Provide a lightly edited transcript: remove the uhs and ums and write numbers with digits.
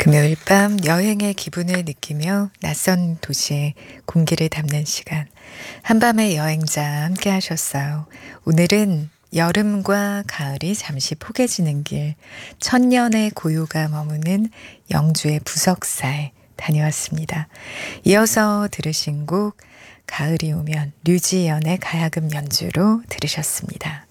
금요일 밤 여행의 기분을 느끼며 낯선 도시의 공기를 담는 시간. 한밤의 여행자 함께 하셨어요. 오늘은 여름과 가을이 잠시 포개지는 길, 천년의 고요가 머무는 영주의 부석사에 다녀왔습니다. 이어서 들으신 곡 가을이 오면 류지연의 가야금 연주로 들으셨습니다.